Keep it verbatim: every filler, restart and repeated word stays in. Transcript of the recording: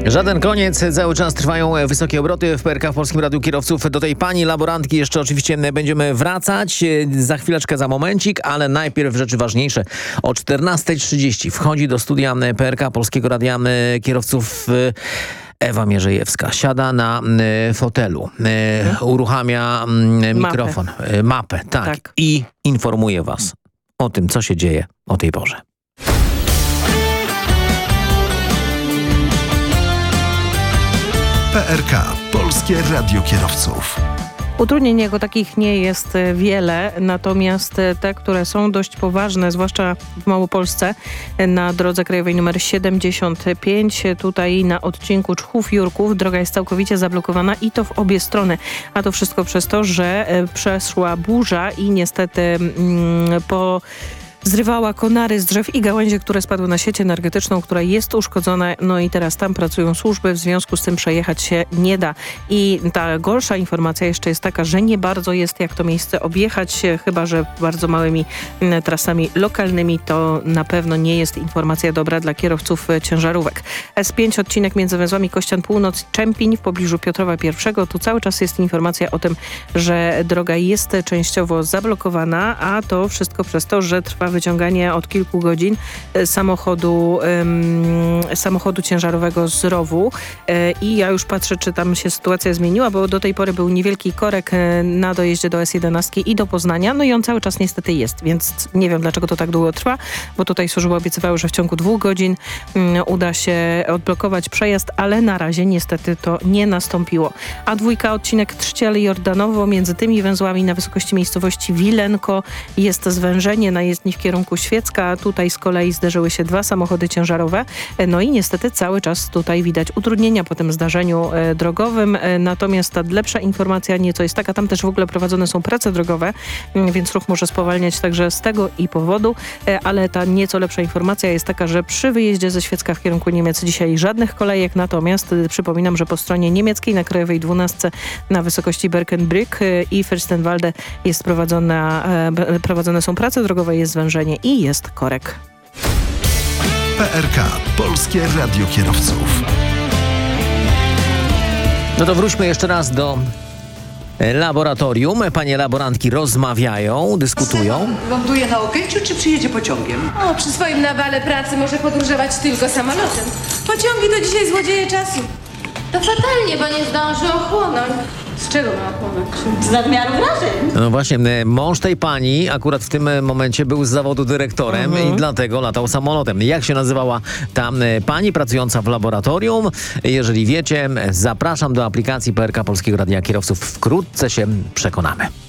Żaden koniec, cały czas trwają wysokie obroty w P R K w Polskim Radiu Kierowców. Do tej pani laborantki jeszcze oczywiście będziemy wracać za chwileczkę, za momencik, ale najpierw rzeczy ważniejsze. O czternasta trzydzieści wchodzi do studia P R K Polskiego Radia Kierowców Ewa Mierzejewska. Siada na fotelu, uruchamia mikrofon, mapę, mapę tak, tak, i informuje was o tym, co się dzieje o tej porze. P R K. Polskie Radio Kierowców. Utrudnień jako takich nie jest wiele, natomiast te, które są dość poważne, zwłaszcza w Małopolsce, na drodze krajowej nr siedemdziesiąt pięć, tutaj na odcinku Czchów-Jurków droga jest całkowicie zablokowana i to w obie strony. A to wszystko przez to, że przeszła burza i niestety mm, po... zrywała konary z drzew i gałęzie, które spadły na sieć energetyczną, która jest uszkodzona. No i teraz tam pracują służby, w związku z tym przejechać się nie da. I ta gorsza informacja jeszcze jest taka, że nie bardzo jest jak to miejsce objechać, chyba że bardzo małymi trasami lokalnymi. To na pewno nie jest informacja dobra dla kierowców ciężarówek. S pięć, odcinek między węzłami Kościan Północ i Czempin w pobliżu Piotrowa Pierwszego. Tu cały czas jest informacja o tym, że droga jest częściowo zablokowana, a to wszystko przez to, że trwa wyciąganie od kilku godzin samochodu, um, samochodu ciężarowego z rowu e, i ja już patrzę, czy tam się sytuacja zmieniła, bo do tej pory był niewielki korek na dojeździe do S jedenaście i do Poznania, no i on cały czas niestety jest, więc nie wiem, dlaczego to tak długo trwa, bo tutaj służby obiecywały, że w ciągu dwóch godzin um, uda się odblokować przejazd, ale na razie niestety to nie nastąpiło. A dwójka, odcinek Trzciel Jordanowo, między tymi węzłami na wysokości miejscowości Wilenko jest zwężenie na jezdni w kierunku Świecka. Tutaj z kolei zderzyły się dwa samochody ciężarowe. No i niestety cały czas tutaj widać utrudnienia po tym zdarzeniu e, drogowym. E, natomiast ta lepsza informacja nieco jest taka, tam też w ogóle prowadzone są prace drogowe, m, więc ruch może spowalniać także z tego i powodu, e, ale ta nieco lepsza informacja jest taka, że przy wyjeździe ze Świecka w kierunku Niemiec dzisiaj żadnych kolejek, natomiast e, przypominam, że po stronie niemieckiej na krajowej dwunastce na wysokości Berkenbrück e, i Fürstenwalde jest prowadzona, e, prowadzone są prace drogowe, jest zwężenie i jest korek. P R K. Polskie Radio Kierowców. No to wróćmy jeszcze raz do laboratorium. Panie laborantki rozmawiają, dyskutują. Ląduje na Okęciu, czy przyjedzie pociągiem? O, przy swoim nawale pracy może podróżować tylko samolotem. Pociągi to dzisiaj złodzieje czasu. To fatalnie, bo nie zdąży ochłonąć. Z czego ma ochłonąć? Z nadmiaru wrażeń. No właśnie, mąż tej pani akurat w tym momencie był z zawodu dyrektorem mhm. i dlatego latał samolotem. Jak się nazywała ta pani pracująca w laboratorium? Jeżeli wiecie, zapraszam do aplikacji P R K Polskiego Radia Kierowców. Wkrótce się przekonamy.